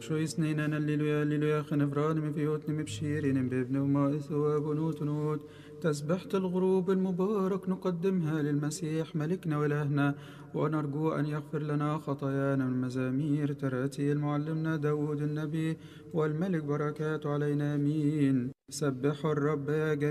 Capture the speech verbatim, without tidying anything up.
شو سنين الليلويا الليلويا خنفران من فيوت مبشيرين بابن وما إثواب ونوت نوت. تسبحة الغروب المبارك نقدمها للمسيح ملكنا وإلهنا، ونرجو أن يغفر لنا خطايانا من مزامير تراتيل معلمنا داود النبي والملك بركاته علينا آمين. سبحوا الرب يا جميع